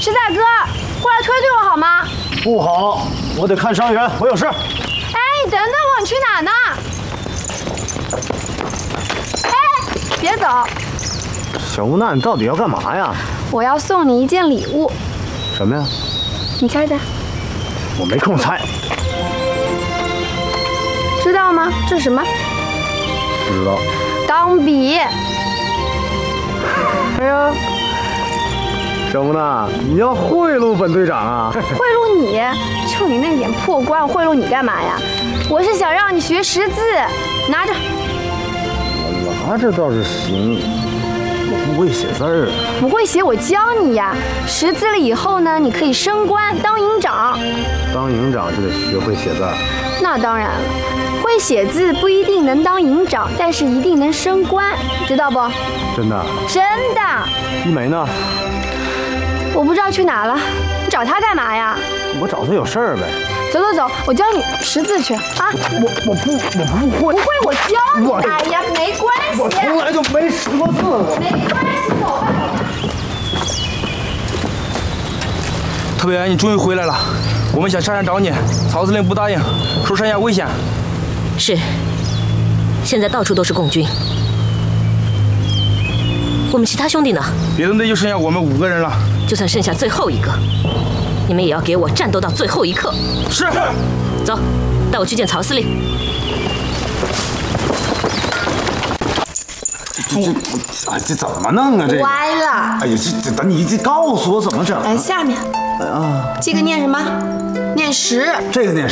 实在哥，过来推推我好吗？ 不好，我得看伤员，我有事。 哎，你等等我，你去哪呢？哎，别走！ 小乌娜，你到底要干嘛呀？ 我要送你一件礼物。 什么呀？ 你猜猜。 我没空猜。 知道吗？这是什么？ 不知道。 钢笔。哎呦！ 小乌娜，你要贿赂本队长啊？ 贿赂你？就你那点破官，我贿赂你干嘛呀？我是想让你学识字，拿着。 我拿着倒是行，我不会写字儿啊。 不会写，我教你呀。识字了以后呢，你可以升官当营长。 当营长就得学会写字儿。 那当然了，会写字不一定能当营长，但是一定能升官，知道不？ 真的？ 真的。 一梅呢？ 我不知道去哪了，你找他干嘛呀？ 我找他有事儿呗。 走走走，我教你识字去啊！ 我不会。 不会，我教你。哎呀，没关系。 我从来就没识过字。 没关系，走吧。 特派员，你终于回来了，我们想上山找你，曹司令不答应，说山下危险。 是，现在到处都是共军。我们其他兄弟呢？ 别的队就剩下我们5个人了。 就算剩下最后一个，你们也要给我战斗到最后一刻。 是。 走，带我去见曹司令。 这怎么弄啊？这歪了。 哎呀，这等你告诉我怎么整。 下面。 啊， 这个念什么？念10。 这个念10。